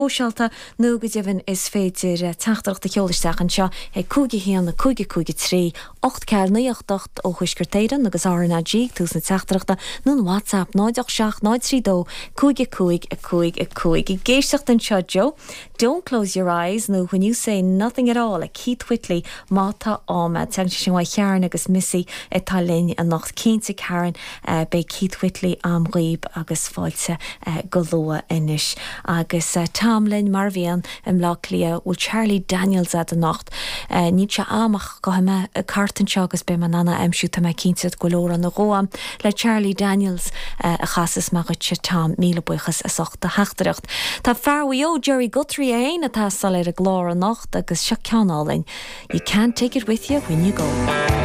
Óseálta nó go dtíobhann is féidir teachtarachta cheolaisteach an seo ag cúige hían na cúige trí 8 cear 9 ó chuisgurtéireann agus RNG tús na teachtarachta nó WhatsApp 9 932 cúige cúig I géisteach an seo Joe. Don't close your eyes. No, when you say nothing at all, like Keith Whitley, Mata Ahmed, teang sin wa Sharon agus Missy Talin and nacht Keinte Karen bei Keith Whitley am Reeb agus fáilte golóa inis agus Tamlin Marvian Lachlia ul Charlie Daniels at the nacht ní se amach go me cartan agus be man anna shoot me Keinte golóra na roam le Charlie Daniels a chasas mar tam míle buchas a sochta hachtarecht. Tá farwi o Jerry Guthrie ein atá sal a glóra nacht agus se ceanálin. You can't take it with you when you go.